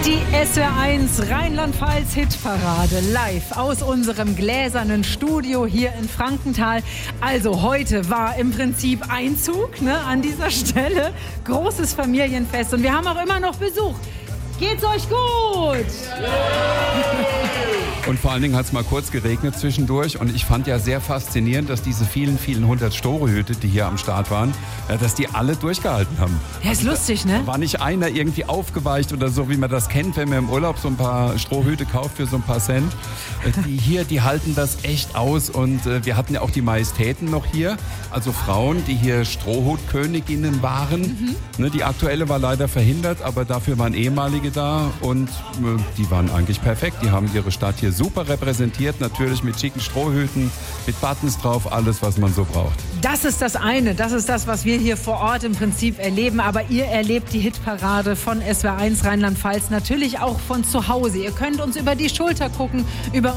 Die SWR1 Rheinland-Pfalz-Hitparade live aus unserem gläsernen Studio hier in Frankenthal. Also heute war im Prinzip Einzug an dieser Stelle. Großes Familienfest und wir haben auch immer noch Besuch. Geht's euch gut? Und vor allen Dingen hat es mal kurz geregnet zwischendurch und ich fand ja sehr faszinierend, dass diese vielen, vielen 100 Strohhüte, die hier am Start waren, dass die alle durchgehalten haben. Ja, ist lustig, ne? War nicht einer irgendwie aufgeweicht oder so, wie man das kennt, wenn man im Urlaub so ein paar Strohhüte kauft für so ein paar Cent. Die halten das echt aus und wir hatten ja auch die Majestäten noch hier, also Frauen, die hier Strohhutköniginnen waren. Ne, die aktuelle war leider verhindert, aber dafür waren ehemalige da und die waren eigentlich perfekt. Die haben ihre Stadt hier super repräsentiert, natürlich mit schicken Strohhüten, mit Buttons drauf, alles, was man so braucht. Das ist das eine, das ist das, was wir hier vor Ort im Prinzip erleben, aber ihr erlebt die Hitparade von SWR1 Rheinland-Pfalz natürlich auch von zu Hause. Ihr könnt uns über die Schulter gucken, über